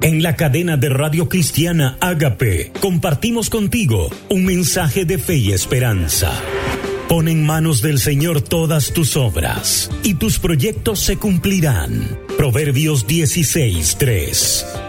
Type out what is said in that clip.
En la cadena de Radio Cristiana Ágape compartimos contigo un mensaje de fe y esperanza. Pon en manos del Señor todas tus obras y tus proyectos se cumplirán. Proverbios 16:3.